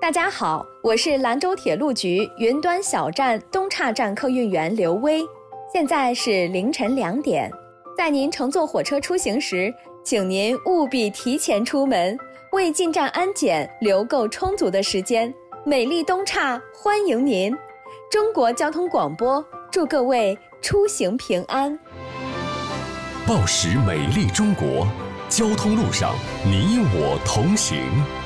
大家好，我是兰州铁路局云端小站东岔站客运员刘薇。现在是凌晨2点，在您乘坐火车出行时，请您务必提前出门，为进站安检留够充足的时间。美丽东岔欢迎您！中国交通广播祝各位出行平安。 报时美丽中国，交通路上你我同行。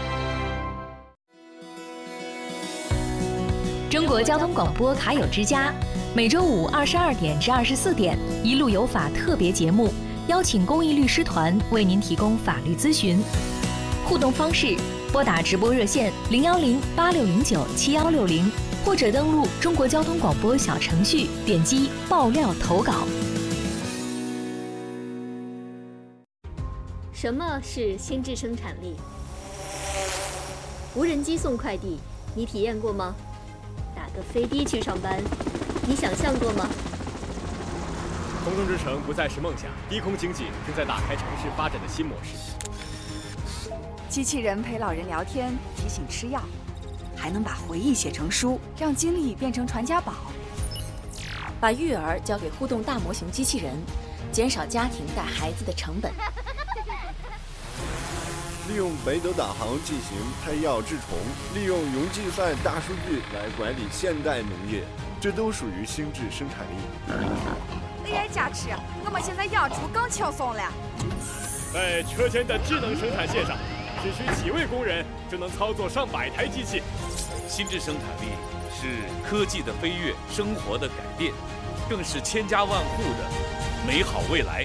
中国交通广播卡友之家，每周五22点至24点，一路有法特别节目，邀请公益律师团为您提供法律咨询。互动方式：拨打直播热线010-8609-7160，或者登录中国交通广播小程序，点击爆料投稿。 什么是心智生产力？无人机送快递，你体验过吗？打个飞的去上班，你想象过吗？ 空中之城不再是梦想，低空经济正在打开城市发展的新模式。 机器人陪老人聊天，提醒吃药，还能把回忆写成书，让经历变成传家宝。 把育儿交给互动大模型机器人，减少家庭带孩子的成本。 利用北斗导航进行拆药治虫，利用云计算大数据来管理现代农业，这都属于心智生产力。 AI 加持，我们现在养猪更轻松了。 在车间的智能生产线上，只需几位工人就能操作上百台机器。 心智生产力是科技的飞跃，生活的改变，更是千家万户的美好未来。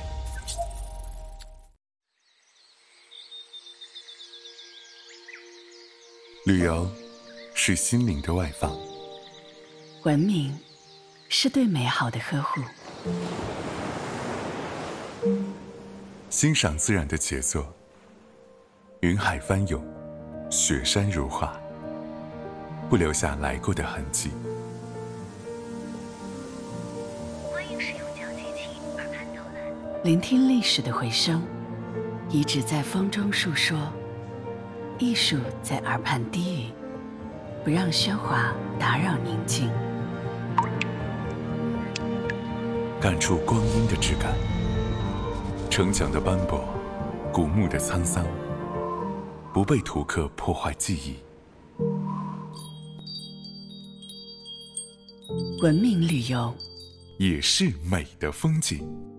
旅游是心灵的外放， 文明是对美好的呵护， 欣赏自然的杰作，云海翻涌，雪山如画，不留下来过的痕迹。 欢迎使用讲解器耳畔导览，聆听历史的回声，遗址在风中述说，艺术在耳畔低语，不让喧哗打扰宁静。 感触光阴的质感，城墙的斑驳，古墓的沧桑，不被图刻破坏记忆。 文明旅游也是美的风景。